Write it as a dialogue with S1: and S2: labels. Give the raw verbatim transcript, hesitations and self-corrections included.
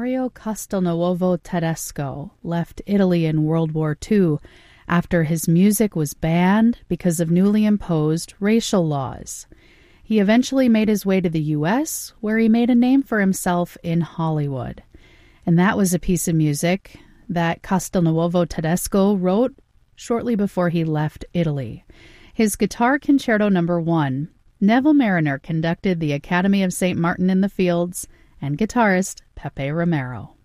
S1: Mario Castelnuovo Tedesco left Italy in World War Two after his music was banned because of newly imposed racial laws. He eventually made his way to the U S, where he made a name for himself in Hollywood. And that was a piece of music that Castelnuovo Tedesco wrote shortly before he left Italy. His Guitar Concerto Number One, Neville Marriner conducted the Academy of Saint Martin in the Fields, and guitarist Pepe Romero.